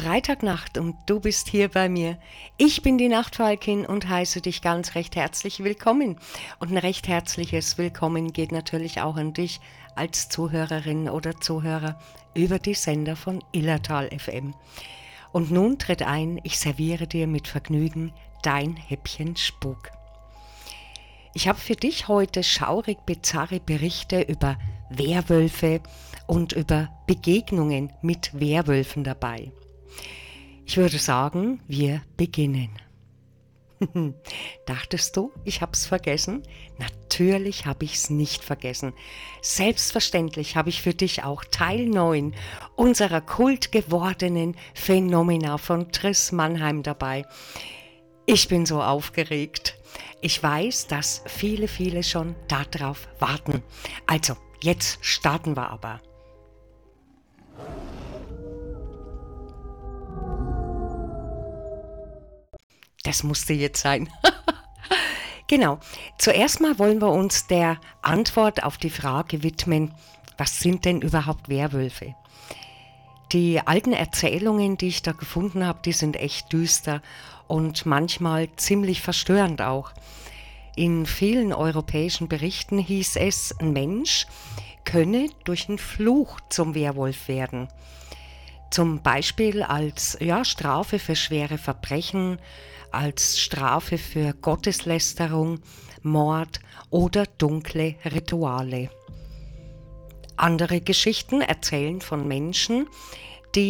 Freitagnacht und du bist hier bei mir. Ich bin die Nachtfalkin und heiße dich ganz recht herzlich willkommen. Und ein recht herzliches Willkommen geht natürlich auch an dich als Zuhörerin oder Zuhörer über die Sender von Illertal FM. Und nun tritt ein, ich serviere dir mit Vergnügen dein Häppchen Spuk. Ich habe für dich heute schaurig bizarre Berichte über Werwölfe und über Begegnungen mit Werwölfen dabei. Ich würde sagen, wir beginnen. Dachtest du, ich hab's vergessen? Natürlich habe ich's nicht vergessen. Selbstverständlich habe ich für dich auch Teil 9 unserer kultgewordenen Phänomena von Triss Mannheim dabei. Ich bin so aufgeregt. Ich weiß, dass viele schon darauf warten. Also, jetzt starten wir aber. Das musste jetzt sein. Genau. Zuerst mal wollen wir uns der Antwort auf die Frage widmen, was sind denn überhaupt Werwölfe? Die alten Erzählungen, die ich da gefunden habe, die sind echt düster und manchmal ziemlich verstörend auch. In vielen europäischen Berichten hieß es, ein Mensch könne durch einen Fluch zum Werwolf werden. Zum Beispiel als Strafe für schwere Verbrechen, als Strafe für Gotteslästerung, Mord oder dunkle Rituale. Andere Geschichten erzählen von Menschen,